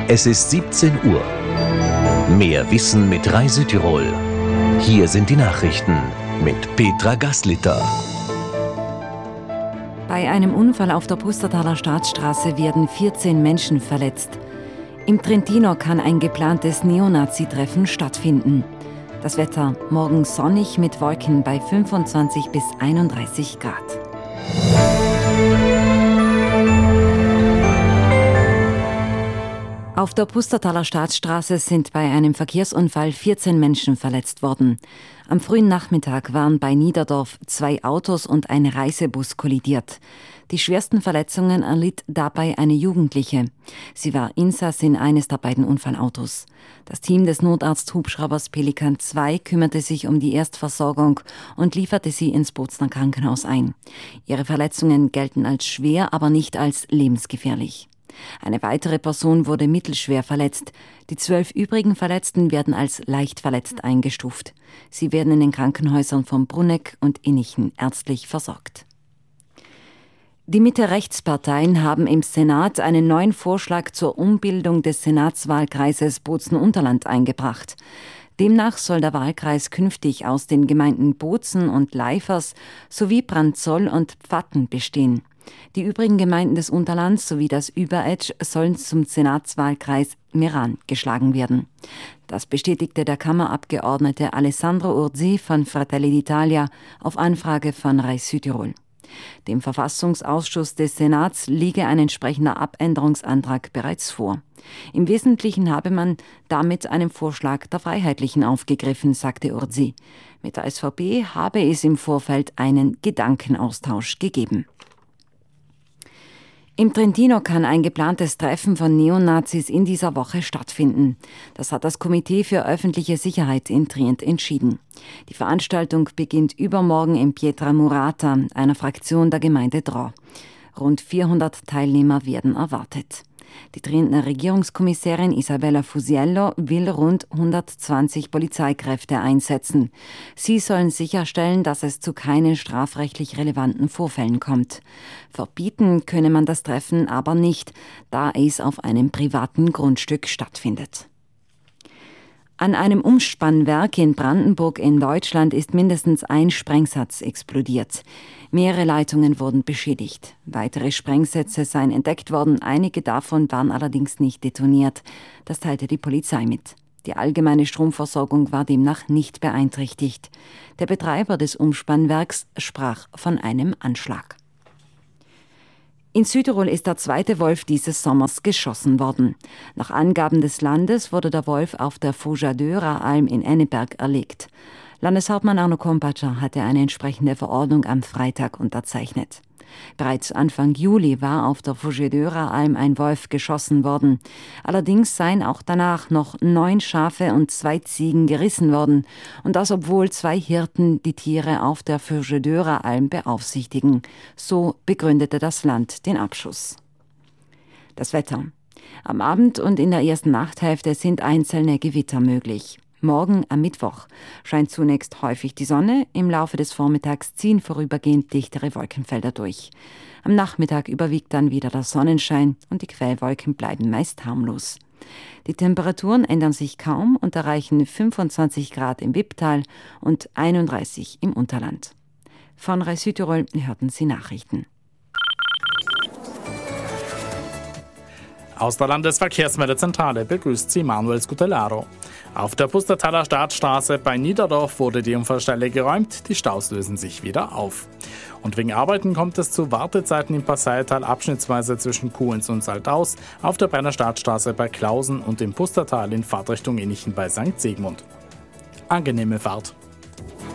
Es ist 17 Uhr. Mehr Wissen mit Rai Südtirol. Hier sind die Nachrichten mit Petra Gaslitter. Bei einem Unfall auf der Pustertaler Staatsstraße werden 14 Menschen verletzt. Im Trentino kann ein geplantes Neonazi-Treffen stattfinden. Das Wetter morgen sonnig mit Wolken bei 25 bis 31 Grad. Auf der Pustertaler Staatsstraße sind bei einem Verkehrsunfall 14 Menschen verletzt worden. Am frühen Nachmittag waren bei Niederdorf 2 Autos und ein Reisebus kollidiert. Die schwersten Verletzungen erlitt dabei eine Jugendliche. Sie war Insassin eines der beiden Unfallautos. Das Team des Notarzt-Hubschraubers Pelikan 2 kümmerte sich um die Erstversorgung und lieferte sie ins Bozner Krankenhaus ein. Ihre Verletzungen gelten als schwer, aber nicht als lebensgefährlich. Eine weitere Person wurde mittelschwer verletzt. Die 12 übrigen Verletzten werden als leicht verletzt eingestuft. Sie werden in den Krankenhäusern von Bruneck und Innichen ärztlich versorgt. Die Mitte-Rechts-Parteien haben im Senat einen neuen Vorschlag zur Umbildung des Senatswahlkreises Bozen-Unterland eingebracht. Demnach soll der Wahlkreis künftig aus den Gemeinden Bozen und Leifers sowie Brandzoll und Pfatten bestehen. Die übrigen Gemeinden des Unterlands sowie das Überetsch sollen zum Senatswahlkreis Meran geschlagen werden. Das bestätigte der Kammerabgeordnete Alessandro Urzi von Fratelli d'Italia auf Anfrage von Rai Südtirol. Dem Verfassungsausschuss des Senats liege ein entsprechender Abänderungsantrag bereits vor. Im Wesentlichen habe man damit einen Vorschlag der Freiheitlichen aufgegriffen, sagte Urzi. Mit der SVP habe es im Vorfeld einen Gedankenaustausch gegeben. Im Trentino kann ein geplantes Treffen von Neonazis in dieser Woche stattfinden. Das hat das Komitee für öffentliche Sicherheit in Trient entschieden. Die Veranstaltung beginnt übermorgen in Pietra Murata, einer Fraktion der Gemeinde Dro. Rund 400 Teilnehmer werden erwartet. Die Trientner Regierungskommissärin Isabella Fusiello will rund 120 Polizeikräfte einsetzen. Sie sollen sicherstellen, dass es zu keinen strafrechtlich relevanten Vorfällen kommt. Verbieten könne man das Treffen aber nicht, da es auf einem privaten Grundstück stattfindet. An einem Umspannwerk in Brandenburg in Deutschland ist mindestens ein Sprengsatz explodiert. Mehrere Leitungen wurden beschädigt. Weitere Sprengsätze seien entdeckt worden, einige davon waren allerdings nicht detoniert. Das teilte die Polizei mit. Die allgemeine Stromversorgung war demnach nicht beeinträchtigt. Der Betreiber des Umspannwerks sprach von einem Anschlag. In Südtirol ist der zweite Wolf dieses Sommers geschossen worden. Nach Angaben des Landes wurde der Wolf auf der Fujadöra-Alm in Enneberg erlegt. Landeshauptmann Arno Kompatscher hatte eine entsprechende Verordnung am Freitag unterzeichnet. Bereits Anfang Juli war auf der Fujadöra-Alm ein Wolf geschossen worden. Allerdings seien auch danach noch 9 Schafe und 2 Ziegen gerissen worden. Und das, obwohl 2 Hirten die Tiere auf der Fujadöra-Alm beaufsichtigen. So begründete das Land den Abschuss. Das Wetter. Am Abend und in der ersten Nachthälfte sind einzelne Gewitter möglich. Morgen am Mittwoch scheint zunächst häufig die Sonne, im Laufe des Vormittags ziehen vorübergehend dichtere Wolkenfelder durch. Am Nachmittag überwiegt dann wieder der Sonnenschein und die Quellwolken bleiben meist harmlos. Die Temperaturen ändern sich kaum und erreichen 25 Grad im Wipptal und 31 im Unterland. Von Rai Südtirol hörten Sie Nachrichten. Aus der Landesverkehrsmeldezentrale begrüßt Sie Manuel Scutellaro. Auf der Pustertaler Staatsstraße bei Niederdorf wurde die Unfallstelle geräumt, die Staus lösen sich wieder auf. Und wegen Arbeiten kommt es zu Wartezeiten im Passaital abschnittsweise zwischen Kuhens und Saltaus, auf der Brenner Staatsstraße bei Klausen und im Pustertal in Fahrtrichtung Innichen bei St. Sigmund. Angenehme Fahrt!